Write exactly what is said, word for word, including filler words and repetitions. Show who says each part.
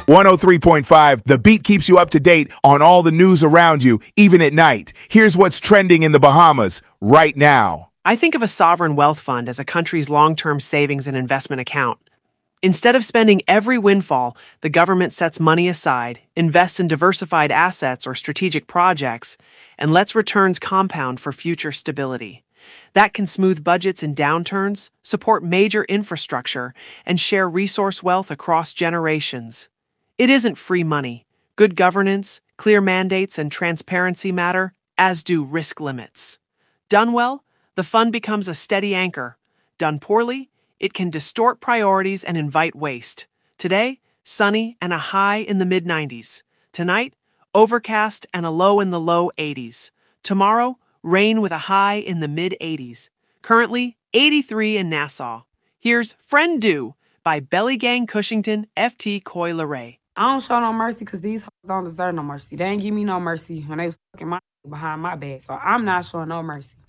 Speaker 1: one oh three point five, The Beat keeps you up to date on all the news around you, even at night. Here's what's trending in the Bahamas right now.
Speaker 2: I think of a sovereign wealth fund as a country's long-term savings and investment account. Instead of spending every windfall, the government sets money aside, invests in diversified assets or strategic projects, and lets returns compound for future stability. That can smooth budgets in downturns, support major infrastructure, and share resource wealth across generations. It isn't free money. Good governance, clear mandates, and transparency matter, as do risk limits. Done well, the fund becomes a steady anchor. Done poorly, it can distort priorities and invite waste. Today, sunny and a high in the mid nineties. Tonight, overcast and a low in the low eighties. Tomorrow, rain with a high in the mid eighties. Currently, eighty-three in Nassau. Here's Friend Do by Belly Gang Cushington, F T Coi Leray.
Speaker 3: I don't show no mercy because these hoes don't deserve no mercy. They ain't give me no mercy when they was fucking my behind my back. So I'm not showing no mercy.